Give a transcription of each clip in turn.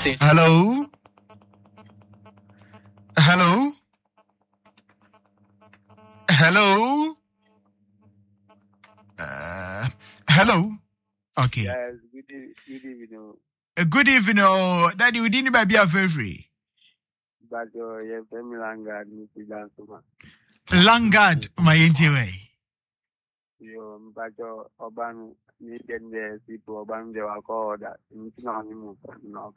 Hello? Hello? Hello? Hello? Okay. Yes, good evening. Good evening, oh, Daddy, we didn't be a free. But yeah, Langard, Langard, my way. You, but Oban, needed the people, Oban, they were called that. No,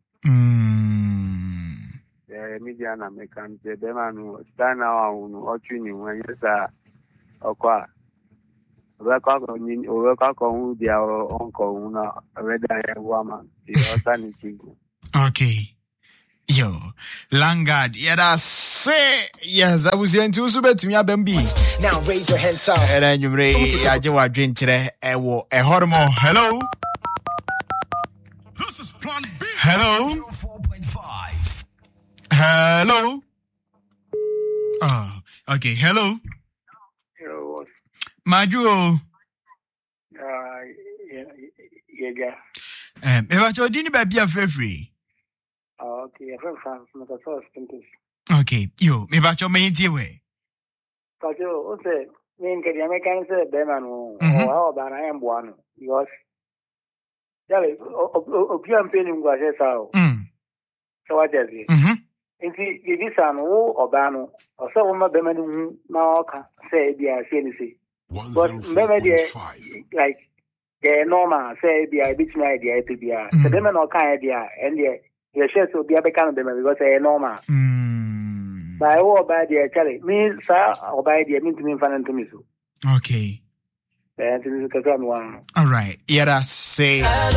the media American, the man stand now or tuning when you say, or qua. Work on their uncle, red woman, the alternative. Okay. Yo, Langard, say, yes, I was going to submit to me a bambi. Now raise your hands up. And then you ray, I do a drink today, a hormone. Hello? This is Plan B. Hello? 4.5. Hello? Oh, okay, hello? Hello. Majuo. Yeah. If I didn't be a free. Okay, from the first sentence. Okay, yo, maybe I your main way. Because you say, mean, can you make answer, Beman, or about I am one? Because, tell it, Opium Penning was a sow. So what does it? If you son or Bano, or so much Beman now say, be a CNC. But remember, like, the normal say, be a bitch idea to be a Beman or kind idea, and the shares will be a become them because they are normal. By all by the Charlie, me, sir, or by the mean to me, fan to me. Okay. One. All right. Yeah, say.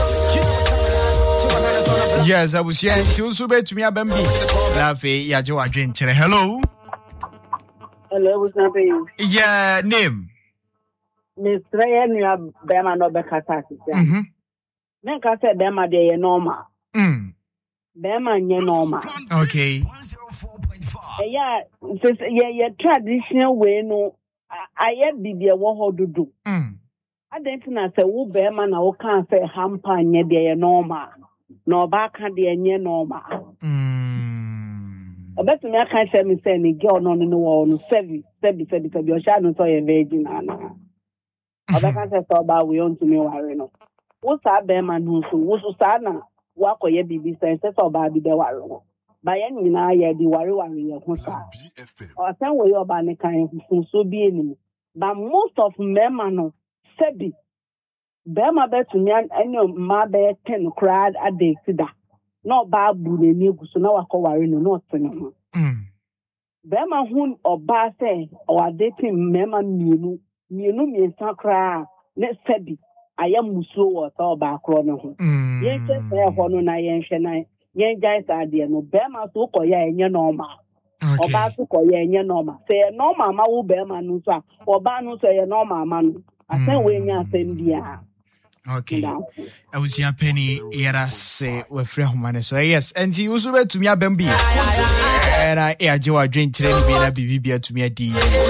Yes, I was here to submit to me a bambi. Laffy, Yajo, drink. Hello. Hello, what's happening? Yeah, name. Miss Ryan, you have Bama no Becca. Then I said Bama de normal. Bema nye normal. Okay. Yeah, traditional way no. I had bibi wo ho dudu. I didn't know say wo bema na wo kan say hampa nye de normal. No ba kan de nye normal. Obetu me kan say me say ni girl no wo no sebi o sha no so ye virgin ana. Obeka say so ba we on to me worry no. Wo sa bema no so wo so sa na wako ye bibi sense so ba bi de ware ba ye nyina ye di ware ye ho sa o san we yo ba ne kan so bi enim but most of men no sebi be ma betu mi any ma be 10 crowd ade sida no ba bu ne ni guso na wako ware no tene ho be ma hun oba say o dating men ma mienu mi sakra ne sebi I am musuo wa so ba kro ne ho yen che se ho no na yen hwe na yen jai sa de no be ma so ko ya enye normal oba so ko ya enye normal se normal ma wo be ma no so a oba no so ya normal ma no asan we nya asem bia. Okay. I was your penny era say we free humane so yes and you so to me abambi and I ajo drink train be na bibia to me adi.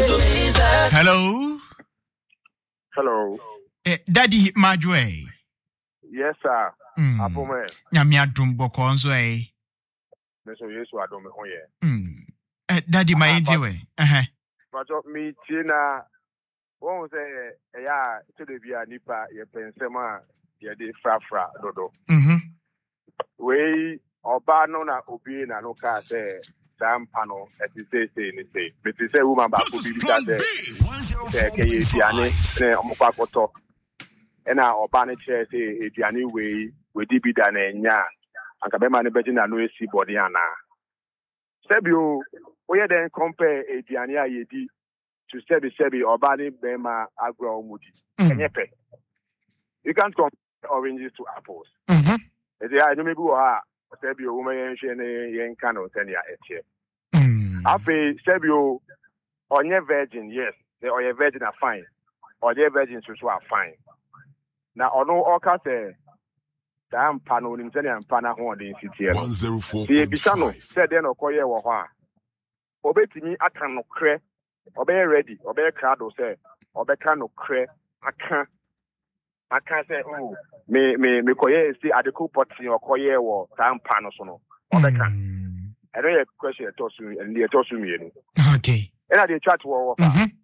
Hello. Daddy Majwe. Yes, sir. Apo me. Nyame adom boko nso eh. Meso Yesu adom me ho ye. Daddy my we. But me tina won say ya to de bia nipa ye pensema ye de frafra dodo. We oba no na obi na no ka say sampa no eti say ni say. But say woman ba ko bi say ke ye biane ne omukwa koto. Ena oba ne che say eduane we di bi da na nya anka be ma ne beji na no esi body ana sebio we den compare eduane a ye di to sebi oba ne be ma agro omudi enyepe you can't compare oranges to apples ede ya no me bi wo ha sebio wo ma yen hwe ne yen ka no tania eche afi sebio onye virgin yes they are virgin are fine or they virgin so are fine. Na ono oka se da mpa no nim se ne mpa na ho de nsitie no 104.5 die bisa no se de no koye wo ho a obetimi aka no kre obe ready obe krado se obe ka no kre aka I can't say, oh, me koye see adequate potting or koye or time panel sono. I don't have a question to you and the to me. Okay. And I did chat to war.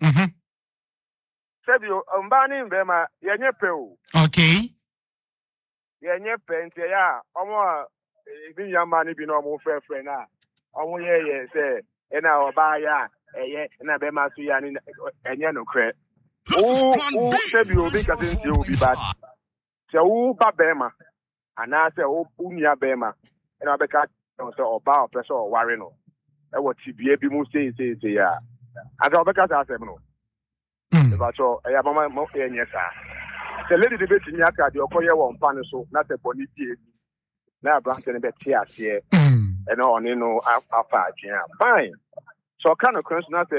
Said you, banning them, Yanya Pew. Okay. Yanya Pen, ya, almost young money be no more fair friend. Almost, yeah, say, and our buyer, and I be my Suyan and Yano credit. Oh, said you will be because you will be bad. So, Bema, and I say, oh, Unia Bema, and I be cut or bow pressure or warreno. And what she be able to say, yeah. As I because I said, no. But so, I have my mouth in yes, sir. The lady debate in Yaka, the Okoya one panel, so not a bonity. Now, Branson a bit here, and on, after, fine. So, kind of question, not